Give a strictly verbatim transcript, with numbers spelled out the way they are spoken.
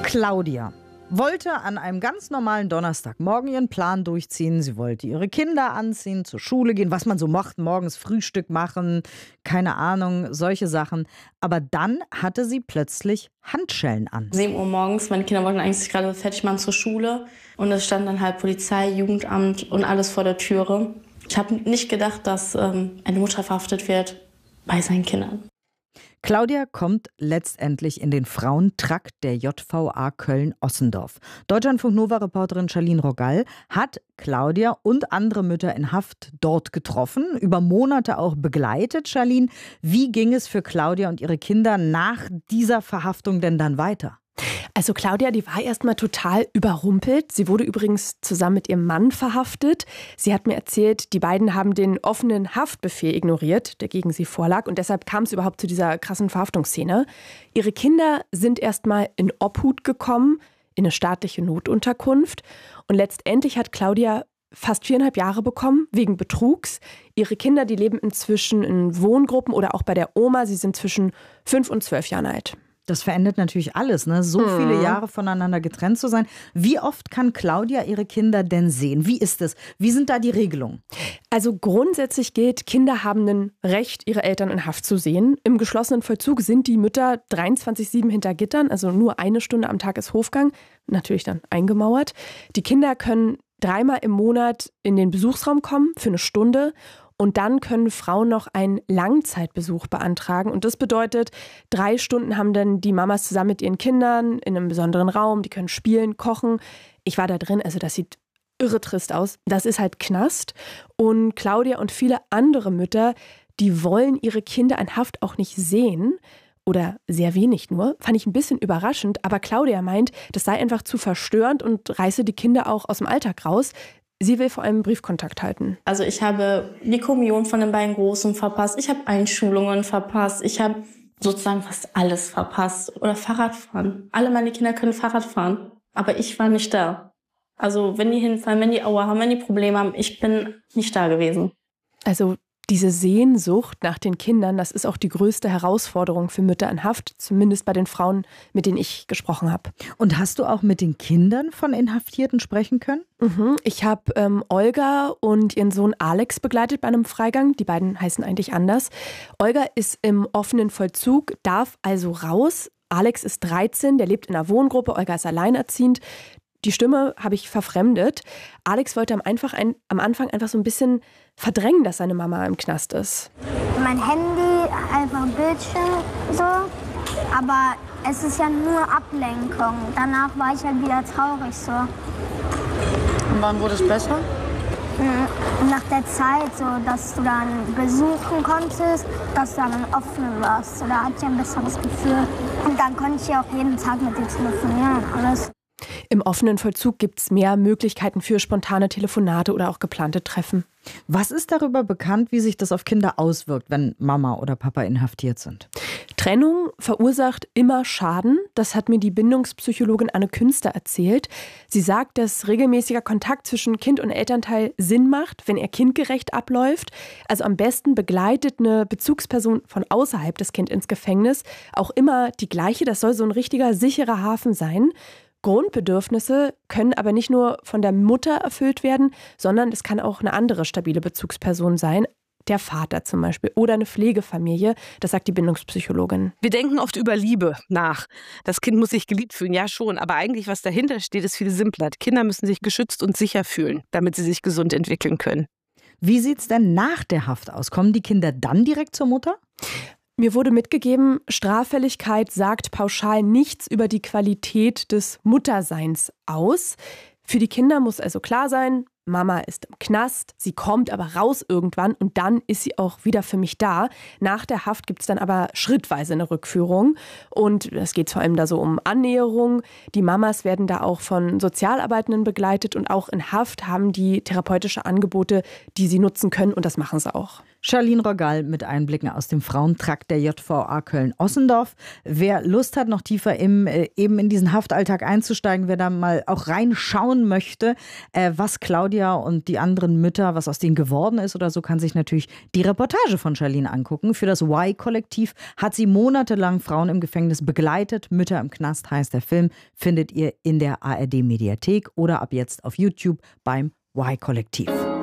Claudia wollte an einem ganz normalen Donnerstagmorgen ihren Plan durchziehen. Sie wollte ihre Kinder anziehen, zur Schule gehen, was man so macht, morgens Frühstück machen, keine Ahnung, solche Sachen. Aber dann hatte sie plötzlich Handschellen an. sieben Uhr morgens, meine Kinder wollten eigentlich sich gerade fertig machen zur Schule. Und es stand dann halt Polizei, Jugendamt und alles vor der Türe. Ich habe nicht gedacht, dass ähm, eine Mutter verhaftet wird bei seinen Kindern. Claudia kommt letztendlich in den Frauentrakt der J V A Köln-Ossendorf. Deutschlandfunk-Nova-Reporterin Charlene Rogal hat Claudia und andere Mütter in Haft dort getroffen, über Monate auch begleitet. Charlene, wie ging es für Claudia und ihre Kinder nach dieser Verhaftung denn dann weiter? Also Claudia, die war erstmal total überrumpelt. Sie wurde übrigens zusammen mit ihrem Mann verhaftet. Sie hat mir erzählt, die beiden haben den offenen Haftbefehl ignoriert, der gegen sie vorlag. Und deshalb kam es überhaupt zu dieser krassen Verhaftungsszene. Ihre Kinder sind erstmal in Obhut gekommen, in eine staatliche Notunterkunft. Und letztendlich hat Claudia fast viereinhalb Jahre bekommen, wegen Betrugs. Ihre Kinder, die leben inzwischen in Wohngruppen oder auch bei der Oma. Sie sind zwischen fünf und zwölf Jahren alt. Das verändert natürlich alles, ne? So Mhm. viele Jahre voneinander getrennt zu sein. Wie oft kann Claudia ihre Kinder denn sehen? Wie ist es? Wie sind da die Regelungen? Also grundsätzlich gilt, Kinder haben ein Recht, ihre Eltern in Haft zu sehen. Im geschlossenen Vollzug sind die Mütter dreiundzwanzig sieben hinter Gittern, also nur eine Stunde am Tag ist Hofgang, natürlich dann eingemauert. Die Kinder können dreimal im Monat in den Besuchsraum kommen für eine Stunde. Und dann können Frauen noch einen Langzeitbesuch beantragen. Und das bedeutet, drei Stunden haben dann die Mamas zusammen mit ihren Kindern in einem besonderen Raum. Die können spielen, kochen. Ich war da drin, also das sieht irre trist aus. Das ist halt Knast. Und Claudia und viele andere Mütter, die wollen ihre Kinder in Haft auch nicht sehen. Oder sehr wenig nur. Fand ich ein bisschen überraschend. Aber Claudia meint, das sei einfach zu verstörend und reiße die Kinder auch aus dem Alltag raus. Sie will vor allem Briefkontakt halten. Also ich habe die Kommunion von den beiden Großen verpasst. Ich habe Einschulungen verpasst. Ich habe sozusagen fast alles verpasst. Oder Fahrradfahren. Alle meine Kinder können Fahrrad fahren. Aber ich war nicht da. Also wenn die hinfallen, wenn die Aua haben, wenn die Probleme haben, ich bin nicht da gewesen. Also diese Sehnsucht nach den Kindern, das ist auch die größte Herausforderung für Mütter in Haft, zumindest bei den Frauen, mit denen ich gesprochen habe. Und hast du auch mit den Kindern von Inhaftierten sprechen können? Mhm. Ich habe ähm, Olga und ihren Sohn Alex begleitet bei einem Freigang. Die beiden heißen eigentlich anders. Olga ist im offenen Vollzug, darf also raus. Alex ist dreizehn, der lebt in einer Wohngruppe. Olga ist alleinerziehend. Die Stimme habe ich verfremdet. Alex wollte am, einfach ein, am Anfang einfach so ein bisschen verdrängen, dass seine Mama im Knast ist. Mein Handy, einfach ein Bildschirm, so. Aber es ist ja nur Ablenkung. Danach war ich halt wieder traurig, so. Und wann wurde es besser? Nach der Zeit, so, dass du dann besuchen konntest, dass du dann offen warst. So, da hatte ich ein besseres Gefühl. Und dann konnte ich ja auch jeden Tag mit dir telefonieren und alles. Im offenen Vollzug gibt es mehr Möglichkeiten für spontane Telefonate oder auch geplante Treffen. Was ist darüber bekannt, wie sich das auf Kinder auswirkt, wenn Mama oder Papa inhaftiert sind? Trennung verursacht immer Schaden. Das hat mir die Bindungspsychologin Anne Künster erzählt. Sie sagt, dass regelmäßiger Kontakt zwischen Kind und Elternteil Sinn macht, wenn er kindgerecht abläuft. Also am besten begleitet eine Bezugsperson von außerhalb das Kind ins Gefängnis. Auch immer die gleiche. Das soll so ein richtiger, sicherer Hafen sein. Grundbedürfnisse können aber nicht nur von der Mutter erfüllt werden, sondern es kann auch eine andere stabile Bezugsperson sein. Der Vater zum Beispiel oder eine Pflegefamilie, das sagt die Bindungspsychologin. Wir denken oft über Liebe nach. Das Kind muss sich geliebt fühlen, ja schon. Aber eigentlich, was dahinter steht, ist viel simpler. Die Kinder müssen sich geschützt und sicher fühlen, damit sie sich gesund entwickeln können. Wie sieht's denn nach der Haft aus? Kommen die Kinder dann direkt zur Mutter? Mir wurde mitgegeben, Straffälligkeit sagt pauschal nichts über die Qualität des Mutterseins aus. Für die Kinder muss also klar sein, Mama ist im Knast, sie kommt aber raus irgendwann und dann ist sie auch wieder für mich da. Nach der Haft gibt es dann aber schrittweise eine Rückführung und es geht vor allem da so um Annäherung. Die Mamas werden da auch von Sozialarbeitenden begleitet und auch in Haft haben die therapeutische Angebote, die sie nutzen können und das machen sie auch. Charlene Rogal mit Einblicken aus dem Frauentrakt der J V A Köln-Ossendorf. Wer Lust hat, noch tiefer im, äh, eben in diesen Haftalltag einzusteigen, wer da mal auch reinschauen möchte, äh, was Claudia und die anderen Mütter, was aus denen geworden ist oder so, kann sich natürlich die Reportage von Charlene angucken. Für das Y-Kollektiv hat sie monatelang Frauen im Gefängnis begleitet. Mütter im Knast heißt der Film, findet ihr in der A R D-Mediathek oder ab jetzt auf YouTube beim Y-Kollektiv.